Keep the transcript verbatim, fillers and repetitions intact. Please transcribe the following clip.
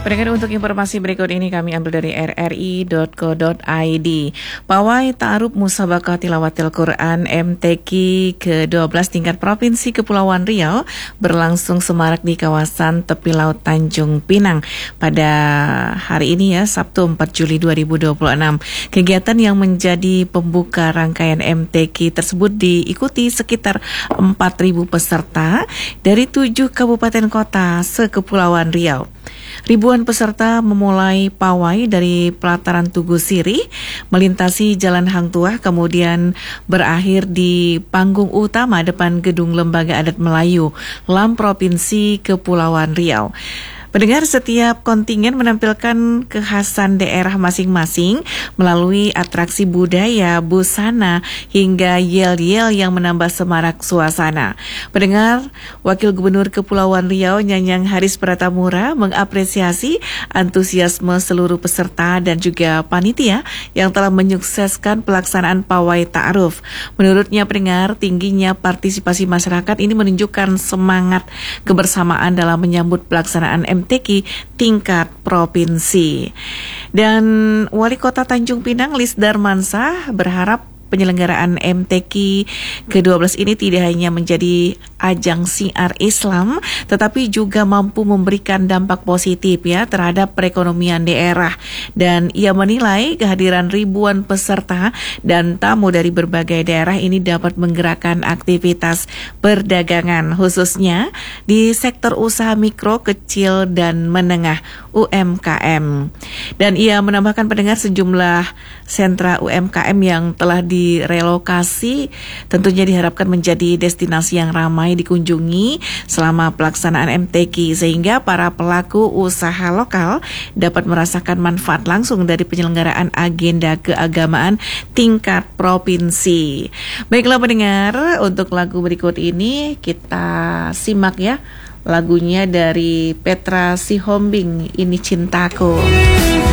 Pendengar, untuk informasi berikut ini kami ambil dari r r i dot co dot i d. Pawai Ta'aruf Musabaqah Tilawatil Quran M T Q ke dua belas tingkat Provinsi Kepulauan Riau berlangsung semarak di kawasan tepi laut Tanjung Pinang pada hari ini ya, Sabtu empat Juli dua ribu dua puluh enam. Kegiatan yang menjadi pembuka rangkaian M T Q tersebut diikuti sekitar empat ribu peserta dari tujuh kabupaten kota se-Kepulauan Riau. Ribuan peserta memulai pawai dari pelataran Tugu Sirih, melintasi Jalan Hang Tuah, kemudian berakhir di panggung utama depan Gedung Lembaga Adat Melayu, Lam Provinsi Kepulauan Riau. Pendengar, setiap kontingen menampilkan kekhasan daerah masing-masing melalui atraksi budaya, busana, hingga yel-yel yang menambah semarak suasana. Pendengar, Wakil Gubernur Kepulauan Riau Nyanyang Haris Pratamura mengapresiasi antusiasme seluruh peserta dan juga panitia yang telah menyukseskan pelaksanaan pawai ta'aruf. Menurutnya, pendengar, tingginya partisipasi masyarakat ini menunjukkan semangat kebersamaan dalam menyambut pelaksanaan M T Q tingkat provinsi. Dan Wali Kota Tanjung Pinang Lis Darmansah berharap penyelenggaraan M T Q ke dua belas ini tidak hanya menjadi ajang syiar Islam, tetapi juga mampu memberikan dampak positif ya terhadap perekonomian daerah. Dan ia menilai kehadiran ribuan peserta dan tamu dari berbagai daerah ini dapat menggerakkan aktivitas perdagangan, khususnya di sektor usaha mikro, kecil, dan menengah U M K M. Dan ia menambahkan, pendengar, sejumlah sentra U M K M yang telah direlokasi tentunya diharapkan menjadi destinasi yang ramai dikunjungi selama pelaksanaan M T Q, sehingga para pelaku usaha lokal dapat merasakan manfaat langsung dari penyelenggaraan agenda keagamaan tingkat provinsi. Baiklah pendengar, untuk lagu berikut ini kita simak ya, lagunya dari Petra Sihombing, Ini Cintaku.